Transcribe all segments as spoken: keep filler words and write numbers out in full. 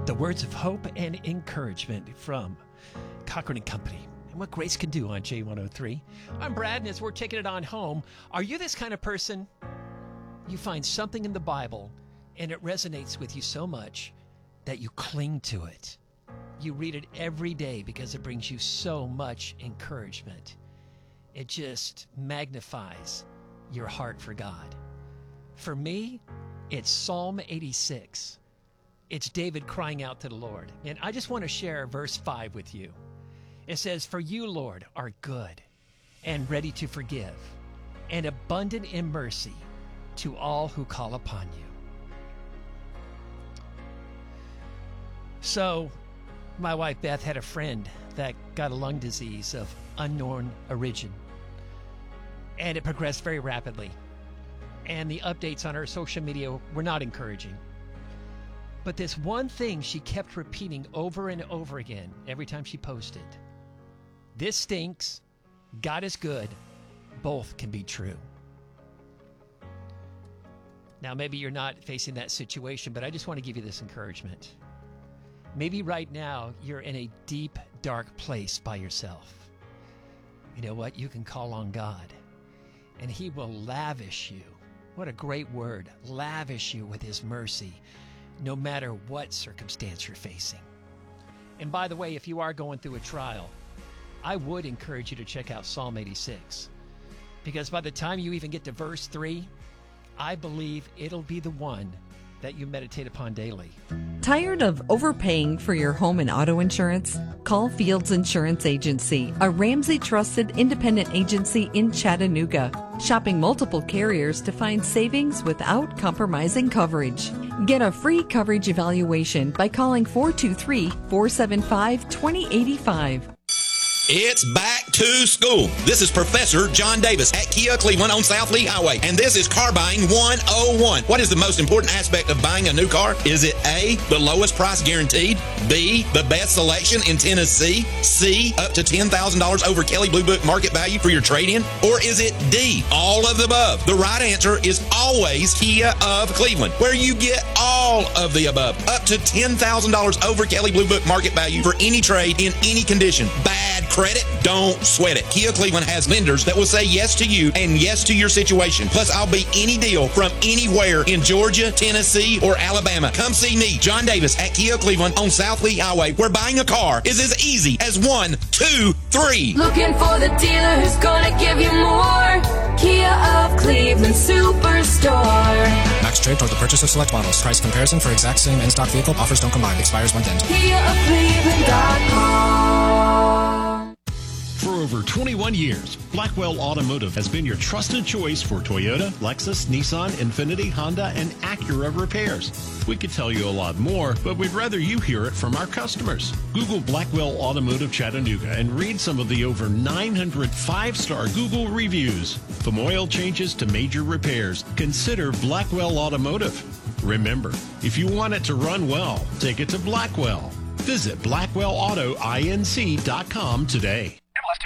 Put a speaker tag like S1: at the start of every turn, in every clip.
S1: the words of hope and encouragement from Cochran and Company and what grace can do on J one oh three. I'm Brad, and as we're taking it on home, are you this kind of person? You find something in the Bible and it resonates with you so much that you cling to it. You read it every day because it brings you so much encouragement. It just magnifies your heart for God. For me, it's Psalm eighty-six. It's David crying out to the Lord. And I just want to share verse five with you. It says, "For you, Lord, are good and ready to forgive, and abundant in mercy to all who call upon you." So, my wife Beth had a friend that got a lung disease of unknown origin, and it progressed very rapidly. And the updates on her social media were not encouraging. But this one thing she kept repeating over and over again every time she posted: "This stinks, God is good, both can be true." Now, maybe you're not facing that situation, but I just want to give you this encouragement. Maybe right now you're in a deep, dark place by yourself. You know what? You can call on God, and He will lavish you. What a great word. Lavish you with His mercy, no matter what circumstance you're facing. And by the way, if you are going through a trial, I would encourage you to check out Psalm eighty-six, because by the time you even get to verse three, I believe it'll be the one that you meditate upon daily.
S2: Tired of overpaying for your home and auto insurance? Call Fields Insurance Agency, a Ramsey-trusted independent agency in Chattanooga, shopping multiple carriers to find savings without compromising coverage. Get a free coverage evaluation by calling four two three, four seven five, two zero eight five.
S3: It's back to school. This is Professor John Davis at Kia Cleveland on South Lee Highway, and this is Car Buying one oh one. What is the most important aspect of buying a new car? Is it A, the lowest price guaranteed, B, the best selection in Tennessee, C, up to ten thousand dollars over Kelley Blue Book market value for your trade-in, or is it D, all of the above? The right answer is always Kia of Cleveland, where you get all of the above, up to ten thousand dollars over Kelley Blue Book market value for any trade in any condition. Bad credit? Don't sweat it. Kia Cleveland has vendors that will say yes to you and yes to your situation. Plus, I'll beat any deal from anywhere in Georgia, Tennessee, or Alabama. Come see me, John Davis, at Kia Cleveland on South Lee Highway, where buying a car is as easy as one, two, three.
S4: Looking for the dealer who's gonna give you more. Kia of Cleveland Superstore.
S5: Max trade toward the purchase of select models. Price comparison for exact same in-stock vehicle. Offers don't combine. Expires one ten.
S4: Kia of Cleveland dot com.
S6: For over twenty-one years, Blackwell Automotive has been your trusted choice for Toyota, Lexus, Nissan, Infiniti, Honda, and Acura repairs. We could tell you a lot more, but we'd rather you hear it from our customers. Google Blackwell Automotive Chattanooga and read some of the over nine hundred five-star Google reviews. From oil changes to major repairs, consider Blackwell Automotive. Remember, if you want it to run well, take it to Blackwell. Visit blackwell auto inc dot com today.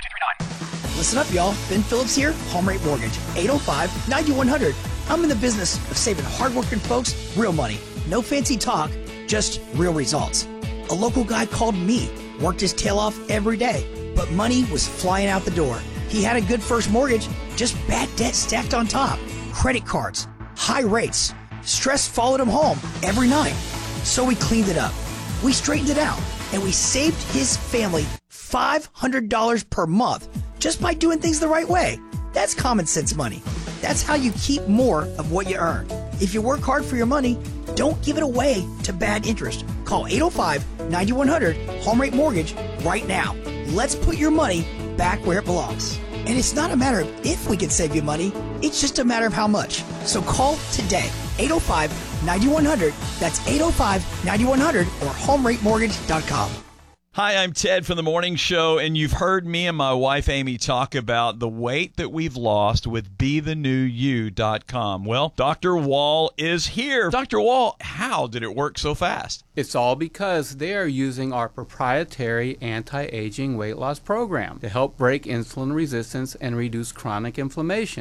S7: Listen up, y'all. Ben Phillips here, Home Rate Mortgage, eight oh five, nine one hundred. I'm in the business of saving hardworking folks real money. No fancy talk, just real results. A local guy called me, worked his tail off every day, but money was flying out the door. He had a good first mortgage, just bad debt stacked on top. Credit cards, high rates. Stress followed him home every night. So we cleaned it up. We straightened it out, and we saved his family five hundred dollars per month just by doing things the right way. That's common sense money. That's how you keep more of what you earn. If you work hard for your money, don't give it away to bad interest. Call eight oh five, nine one hundred Home Rate Mortgage right now. Let's put your money back where it belongs. And it's not a matter of if we can save you money, it's just a matter of how much. So call today, eight oh five, nine one hundred. That's eight oh five, nine one hundred or home rate mortgage dot com.
S8: Hi, I'm Ted from The Morning Show, and you've heard me and my wife Amy talk about the weight that we've lost with be the new you dot com. Well, Doctor Wall is here. Doctor Wall, how did it work so fast?
S9: It's all because they are using our proprietary anti-aging weight loss program to help break insulin resistance and reduce chronic inflammation.